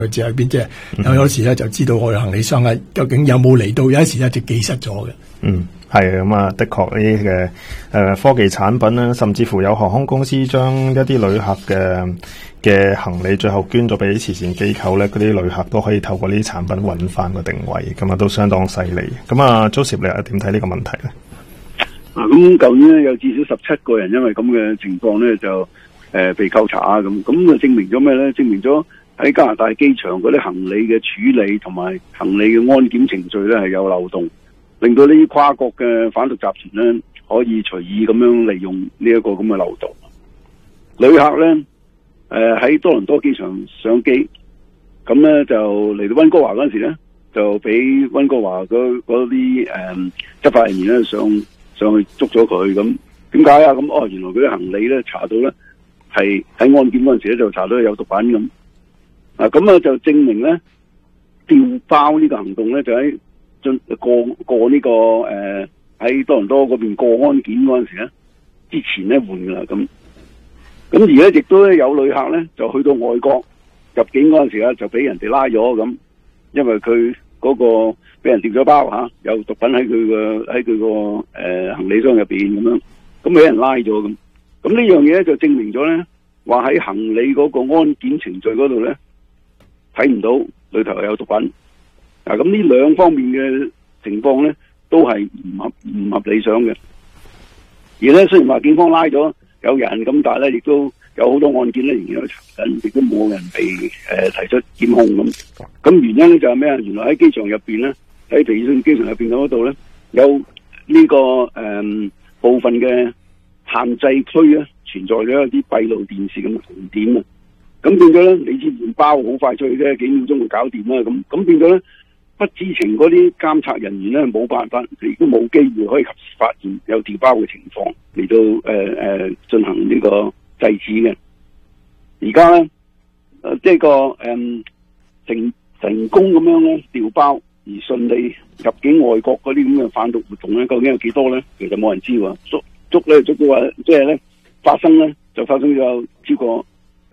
佢知喺邊，即係有時咧就知道我哋行李箱究竟有冇嚟到，有時咧就寄失咗嘅。 係咁啊，的確呢啲嘅科技產品啦，甚至乎有航空公司將一啲旅客嘅行李最後捐咗俾慈善機構咧，嗰啲旅客都可以透過呢啲產品揾翻個定位，咁啊都相當犀利。咁啊，Joseph你又點睇呢個問題咧？ 咁舊年咧有至少17個人因為咁嘅情況咧就被扣查啊，咁就證明咗咩咧？證明咗喺加拿大機場嗰啲行李嘅處理同埋行李嘅安檢程序咧係有漏洞，令到呢啲跨國嘅販毒集團咧可以隨意咁樣利用呢一個咁嘅漏洞。旅客咧喺多倫多機場上機，咁咧就嚟到溫哥華嗰陣時咧，就俾溫哥華嗰啲執法人員咧上去捉咗佢。咁點解啊？咁原來佢啲行李咧查到咧係喺安檢嗰陣時咧就查到有毒品咁。咁就證明咧調包呢個行動咧就喺過呢個喺多倫多嗰邊過安檢嗰陣時咧之前咧換噶啦咁。咁而家亦都有旅客咧就去到外國入境嗰陣時咧就俾人哋拉咗咁，因為佢嗰個俾人掉咗包有毒品喺佢個行李箱入邊咁樣，咁俾人拉咗咁。咁呢樣嘢就證明咗咧話喺行李嗰個安檢程序嗰度咧睇唔到裏頭有毒品。咁呢兩方面嘅情況咧都係唔合理想嘅。而咧雖然話警方拉咗有人咁，但係咧亦都有好多案件咧仍然有查緊，亦都冇人被提出檢控咁。咁原因咧就係咩啊？原來喺機場入邊咧，喺皮爾遜機場入邊嗰度咧，有呢個部分嘅限制區咧存在咗一啲閉路電視咁嘅紅點啊。咁變咗咧，你知換包好快出去啫，幾秒鐘就搞掂啦。咁變咗咧，不知情嗰啲監察人員咧冇辦法，亦都冇機會可以及時發現有調包嘅情況嚟到進行呢個制止嘅。而家咧即係個成功咁樣咧調包而順利入境外國嗰啲咁嘅販毒活動咧，究竟有幾多咧？其實冇人知喎。捉到話即係咧發生咗超過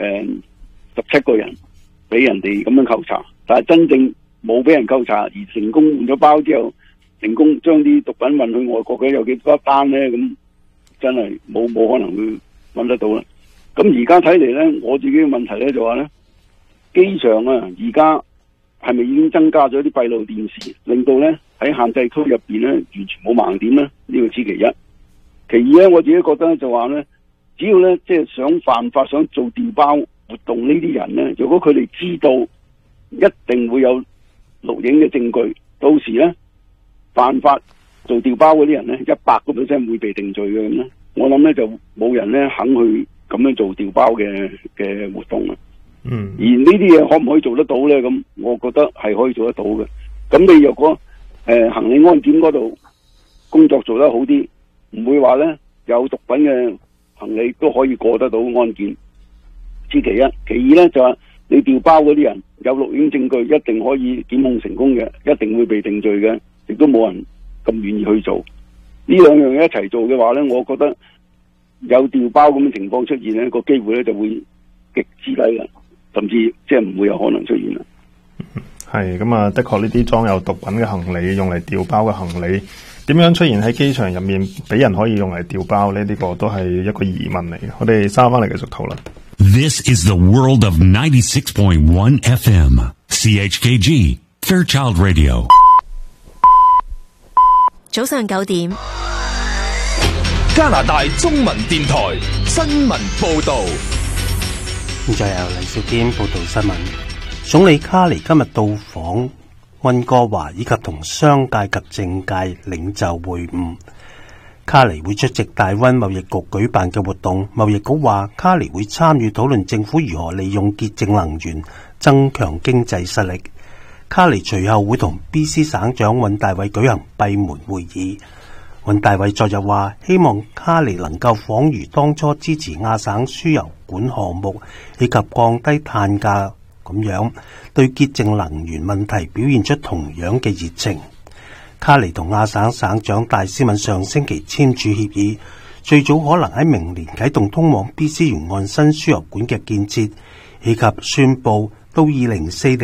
17個人俾人哋咁樣扣查，但係真正冇俾人扣查而成功換咗包之後，成功將啲毒品運去外國嘅有幾多單咧？咁真係冇可能會揾得到啦。咁而家睇嚟咧，我自己嘅問題咧就話咧，機場啊而家係咪已經增加咗啲閉路電視，令到咧喺限制區入邊咧完全冇盲點咧？呢個此其一。其二咧，我自己覺得就話咧，只要咧即係想犯法想做調包活動呢啲人咧，如果佢哋知道一定會有錄影嘅證據，到時咧犯法做調包嗰啲人咧100%會被定罪嘅咁咧。我諗咧就冇人咧肯去咁樣做調包嘅活動啊。而呢啲嘢可唔可以做得到咧？咁我覺得係可以做得到嘅。咁你若果行李安檢嗰度工作做得好啲，唔會話咧有毒品嘅行李都可以過得到安檢。此其一。其二咧就係你調包嗰啲人有錄影證據，一定可以檢控成功嘅，一定會被定罪嘅，亦都冇人咁願意去做。呢兩樣嘢一齊做嘅話咧，我覺得有調包咁嘅情況出現咧，個機會咧就會極之低啦，甚至即係唔會有可能出現啦。 係咁啊，的確呢啲裝有毒品嘅行李，用嚟調包嘅行李，點樣出現喺機場入面，俾人可以用嚟調包呢？呢個都係一個疑問嚟嘅。我哋返返嚟繼續討論。 This is the world of 96.1 FM CHKG Fairchild Radio。 早上9點， 加拿大中文電台新聞報道。 現在由黎少堅報道新聞。總理卡尼今日到訪溫哥華，以及同商界及政界領袖會晤。卡尼會出席大溫貿易局舉辦嘅活動，貿易局話卡尼會參與討論政府如何利用潔淨能源增強經濟實力。卡尼隨後會同 BC 省長尹大偉舉行閉門會議。尹大偉昨日話希望卡尼能夠仿如當初支持亞省輸油管項目以及降低碳價咁樣，對潔淨能源問題表現出同樣嘅熱情。卡尼同亞省省長戴斯敏上星期簽署協議，最早可能喺明年啟動通往 BC 沿岸新輸油管嘅建設，以及宣布到2040